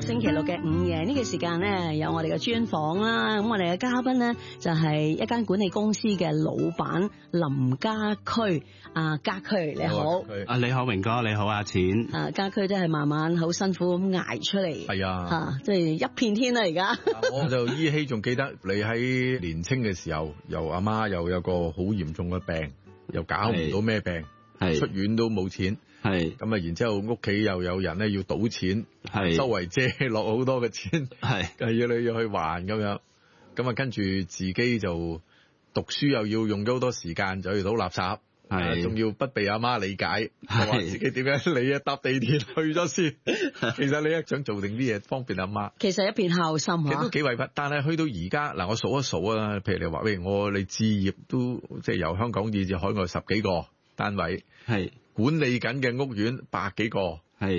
星期六嘅午夜呢個時間咧，有我哋嘅專訪啦。咁我哋嘅嘉賓咧就係一間管理公司嘅老闆林家駒。家駒你好。 你好榮哥，你好阿錢。 家駒真係慢慢好辛苦咁捱出嚟。 係啊， 即係一片天啦而家。 我就依稀仲記得你喺年青嘅時候，又阿媽又有個好嚴重嘅病，又搞唔到咩病，出院都冇錢。係咁啊！然之後屋企又有人咧要賭錢，周圍借落好多嘅錢，要你要去還咁樣。咁啊，跟住自己就讀書又要用咗好多時間，就去倒垃圾，仲要不被阿媽理解，話自己點樣你搭地鐵去咗先。其實你一想做定啲嘢方便阿媽， 其實一片孝心啊， 其實都幾委屈。但係去到而家嗱，我數一數啊，譬如你話你置業都即係由香港以至海外10幾個單位，管理緊嘅屋苑100幾個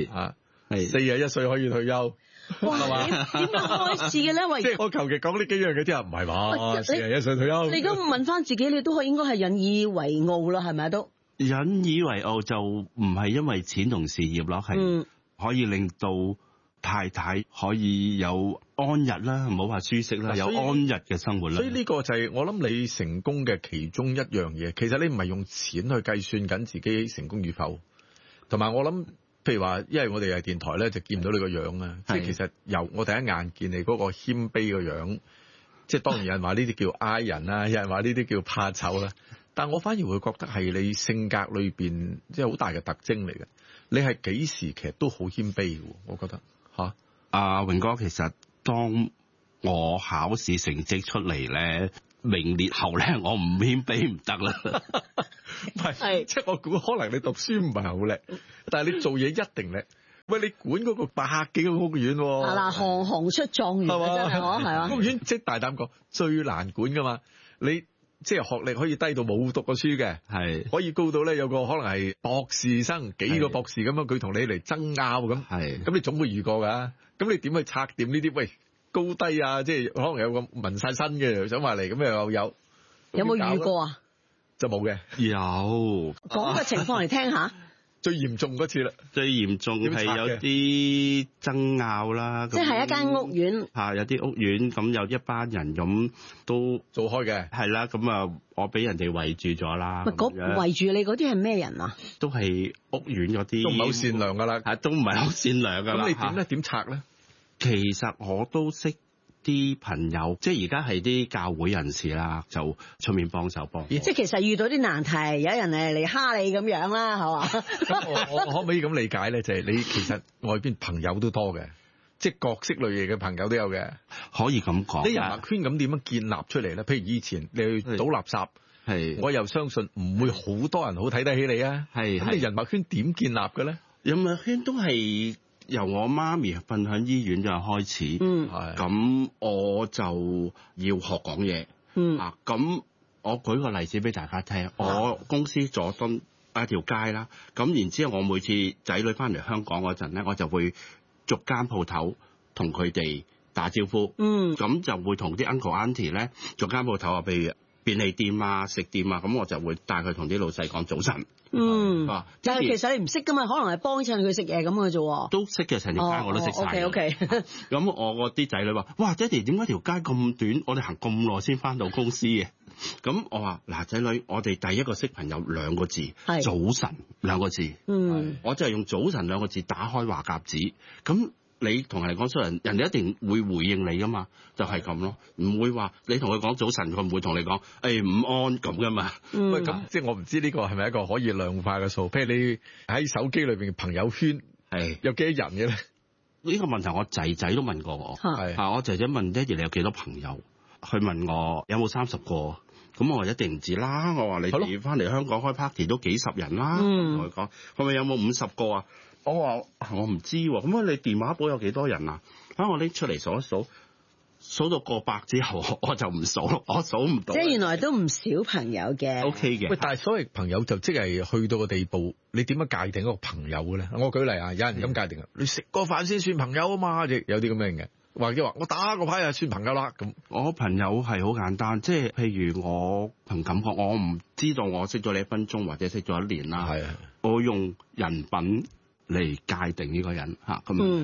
，41歲可以退休， 哇！點樣開始嘅咧？喂， 即係我求其講呢幾樣嘅之後，唔係嘛？41歲退休， 你而家問翻自己，你都應該係引以為傲啦，係咪都引以為傲就唔係因為錢同事業咯，係可以令到太太可以有安逸啦，唔好話舒適啦，有安逸嘅生活啦。 所以呢個就係我諗你成功嘅其中一樣嘢。其實你唔係用錢去計算緊自己成功與否，同埋我諗，譬如話，因為我哋係電台咧，就見唔到你個樣啊。即係其實由我第一眼見你嗰個謙卑個樣，即係當然有人話呢啲叫 I 人啦，有人話呢啲叫怕醜啦。但我反而會覺得係你性格裏邊即係好大嘅特徵嚟嘅。你係幾時其實都好謙卑嘅，我覺得嚇。 榮哥，其實當我考試成績出嚟咧，名列後咧，我唔謙卑唔得啦。 係，即係我估可能你讀書唔係好叻，但係你做嘢一定叻。喂，你管嗰個100幾個屋苑喎。嗱， 行出狀元真係我係嘛？ 屋苑即係大膽講最難管噶嘛，你。即係學歷可以低到冇讀過書嘅，可以高到咧有個可能係博士生，幾個博士咁樣，佢同你嚟爭拗咁，咁你總會遇過㗎。咁你點去拆掂呢啲？喂，高低啊，即係可能有個紋晒身嘅想話嚟，咁又有冇遇過啊？ 就冇嘅。 有講個情況嚟聽下。 最嚴重嗰次啦， 最嚴重係有啲爭拗啦， 即係一間屋苑， 有啲屋苑咁有一班人咁都做開嘅， 係啦，咁啊我俾人哋圍住咗啦。 圍住你嗰啲係咩人啊？ 都係屋苑嗰啲， 都唔係好善良噶啦， 都唔係好善良噶啦。 咁你點咧？點拆咧？ 其實我都識啲朋友，即係而家係啲教會人士啦，就出面幫手幫。 即係其實遇到啲難題，有人嚟蝦你咁樣啦，係嘛？ 咁我可唔可以咁理解咧？就係你其實外邊朋友都多嘅，即係各式類型嘅朋友都有嘅， 可以咁講。 啲人脈圈咁點樣建立出嚟咧？譬如以前你去倒垃圾，我又相信唔會好多人好睇得起你啊。咁你人脈圈點建立嘅咧？ 人脈圈都係由我媽咪瞓喺醫院就開始，咁我就要學講嘢。咁我舉個例子俾大家聽，我公司佐敦一條街啦，咁然之後我每次仔女翻嚟香港嗰陣咧，我就會逐間鋪頭同佢哋打招呼，咁就會同啲 uncle auntie 咧逐間鋪頭啊，譬如便利店啊、食店啊，咁我就會帶佢同啲老細講早晨。 但係其實你唔識噶嘛，可能係幫襯佢食嘢咁嘅啫。 都識嘅，成條街我都識晒。 OK。 咁我啲仔女話：哇，爹哋點解條街咁短？我哋行咁耐先翻到公司嘅。咁我話：嗱，仔女，我哋第一個識朋友2個字，早晨2個字。我就係用早晨2個字打開話匣子。咁你同人哋講出嚟，人哋一定會回應你噶嘛，就係咁咯，唔會話你同佢講早晨，佢唔會同你講午安咁噶嘛。 喂，咁即係我唔知呢個係咪一個可以量化嘅數？譬如你喺手機裏邊嘅朋友圈有幾多人嘅咧？ 呢個問題我仔仔都問過我，我仔仔問爹哋你有幾多朋友？佢問我有冇30個？咁我話一定唔止啦。我話你哋翻嚟香港開 party 都幾十人啦。同佢講，係咪有冇50個啊？我話我唔知喎，咁你電話簿有幾多人啊？我拎出嚟數一數，數到過百之後，我就唔數，我數唔到。 即係原來都唔少朋友嘅。 OK 嘅。 喂，但係所謂朋友就即係去到個地步，你點樣界定一個朋友嘅咧？我舉例啊，有人咁界定，你食個飯先算朋友啊嘛，亦有啲咁樣嘅。或者話我打個牌就算朋友啦咁。 我朋友係好簡單，即係譬如我憑感覺，我唔知道我識咗你1分鐘或者識咗1年啦。我用人品嚟界定呢個人咁樣。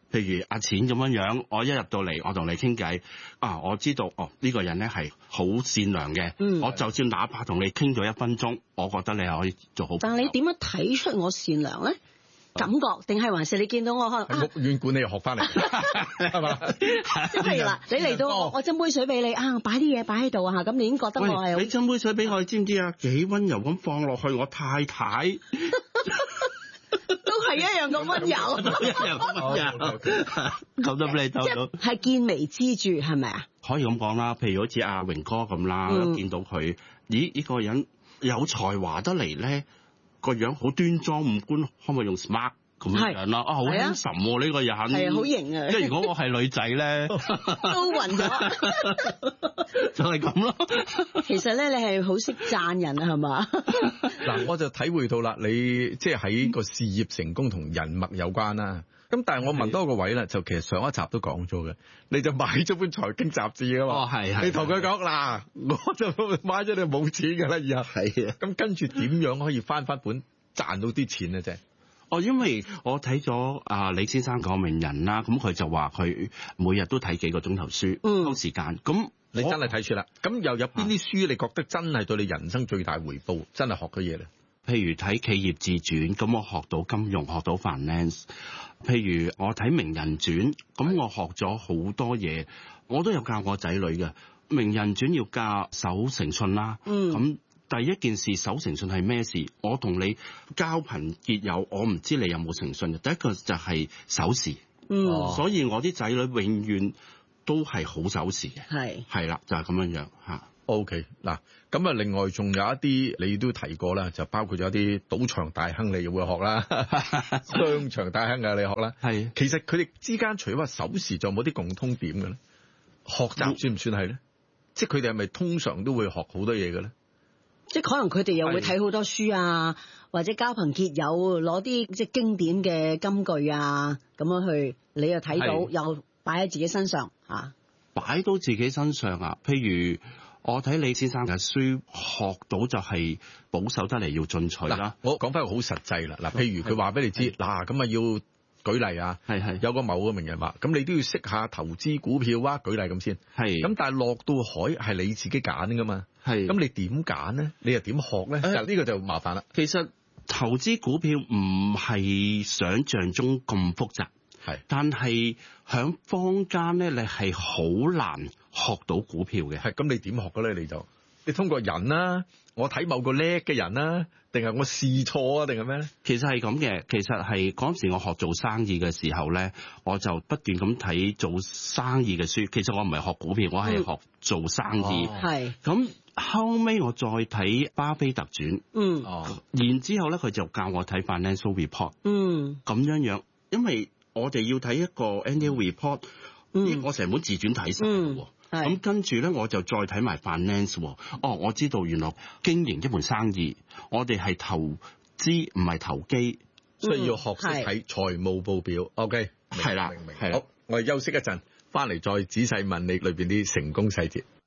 譬如阿錢咁樣，我一入到嚟，我同你傾偈，我知道呢個人咧係好善良嘅，我就算哪怕同你傾咗1分鐘，我覺得你係可以做好。 但你點樣睇出我善良咧？感覺定係還是你見到我可能屋苑管理學翻嚟係嘛？ 即係譬如啦，你嚟到我斟杯水俾你擺啲嘢擺喺度咁你已經覺得我係你斟杯水俾我，你知唔知啊？幾溫柔咁放落去，我太太都係一樣咁溫柔， 一樣咁溫柔，咁都俾你睇到， 係見微知著係咪啊？ 可以咁講啦，譬如好似阿榮哥咁啦，見到佢，咦呢個人有才華得嚟咧。個樣好端莊，五官可唔可以用 smart 咁樣啦？好 handsome 喎呢個人， 係好型啊！ 即係如果我係女仔咧， 都暈咗， 就係咁咯。 其實咧，你係好識讚人啊，係嘛？ 嗱，我就體會到啦，你即係喺個事業成功同人脈有關啦。咁但係我問多個位啦，就其實上一集都講咗嘅，你就買咗本財經雜誌啊嘛。係。你同佢講嗱，我就買咗你冇錢㗎啦，以後。係啊。咁跟住點樣可以翻本賺到啲錢咧？啫？ 因為我睇咗李先生講名人啦，咁佢就話佢每日都睇幾個鐘頭書，抽時間。咁你真係睇書啦。咁又有邊啲書你覺得真係對你人生最大回報，真係學到嘢咧？ 譬如睇企業自傳，咁我學到金融，學到 finance。譬如我睇名人傳，咁我學咗好多嘢，我都有教我仔女嘅。名人傳要教守誠信啦，咁第一件事守誠信係咩事？我同你交朋結友，我唔知你有冇誠信嘅。第一個就係守時，所以我啲仔女永遠都係好守時嘅，係啦，就係咁樣嚇。 OK， 嗱，咁啊，另外仲有一啲你都提過啦，就包括咗一啲賭場大亨你會學啦，商場大亨嘅你學啦，係。其實佢哋之間除咗話守時，仲有冇啲共通點嘅咧？學習算唔算係咧？即係佢哋係咪通常都會學好多嘢嘅咧？ 即係可能佢哋又會睇好多書啊，或者交朋結友，攞啲即係經典嘅金句啊，咁樣去，你又睇到，又擺喺自己身上嚇。 擺到自己身上啊，譬如。我睇李先生嘅書，學到就係保守得嚟要進取啦。 我講翻個好實際啦。嗱，譬如佢話俾你知，嗱咁啊要舉例啊，有個某個名人話，咁你都要識下投資股票啊，舉例咁先。咁但係落到海係你自己揀㗎嘛。咁你點揀咧？你又點學咧？嗱，呢個就麻煩啦。 其實投資股票唔係想像中咁複雜。但係喺坊間咧，你係好難學到股票嘅。 咁你點學嘅咧？你通過人啦，我睇某個叻嘅人啦，定係我試錯啊，定係咩咧？ 其實係咁嘅。其實係嗰陣時我學做生意嘅時候咧，我就不斷咁睇做生意嘅書。其實我唔係學股票，我係學做生意。咁後尾我再睇巴菲特傳。然之後咧，佢就教我睇 financial report。咁樣，因為我哋要睇一個 annual report，我成本自傳睇晒喎。咁跟住咧，我就再睇埋 finance。我知道原來經營一門生意，我哋係投資唔係投機， 需要學識睇財務報表。OK， 係啦， 明。好，我哋休息一陣，翻嚟再仔細問你裏邊啲成功細節。